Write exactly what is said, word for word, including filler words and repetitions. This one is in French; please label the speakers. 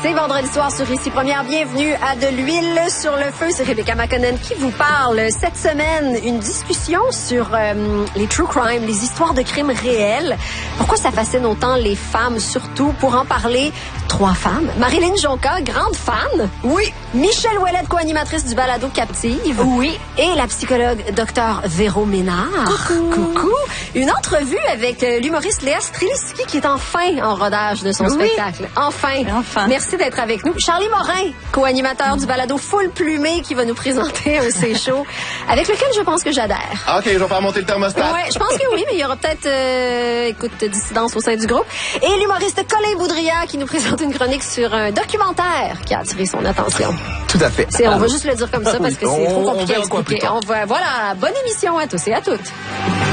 Speaker 1: C'est vendredi soir sur Ici Première. Bienvenue à De l'huile sur le feu. C'est Rebecca McConnell qui vous parle. Cette semaine, une discussion sur euh, les true crime, les histoires de crimes réels. Pourquoi ça fascine autant les femmes, surtout pour en parler? Trois femmes. Marilyn Jonca, grande fan.
Speaker 2: Oui.
Speaker 1: Michel Ouellette, co-animatrice du balado Captive.
Speaker 2: Oui.
Speaker 1: Et la psychologue Dr Véro Ménard.
Speaker 2: Coucou.
Speaker 1: Coucou. Une entrevue avec euh, l'humoriste Léa Streliski qui est enfin en rodage de son
Speaker 2: oui.
Speaker 1: spectacle. Enfin.
Speaker 2: Enfin.
Speaker 1: Merci d'être avec nous. Charlie Morin, co-animateur du balado Full Plumé qui va nous présenter un C show avec lequel je pense que j'adhère.
Speaker 3: Ah, OK, je vais faire monter le thermostat.
Speaker 1: Oui, je pense que oui, mais il y aura peut-être, euh, écoute, dissidence au sein du groupe. Et l'humoriste Colin Boudria qui nous présente une chronique sur un documentaire qui a attiré son attention.
Speaker 3: Tout à fait.
Speaker 1: C'est, on va juste le dire comme ça parce que c'est
Speaker 3: on,
Speaker 1: trop compliqué
Speaker 3: on
Speaker 1: à expliquer. On va, voilà, bonne émission à tous et à toutes.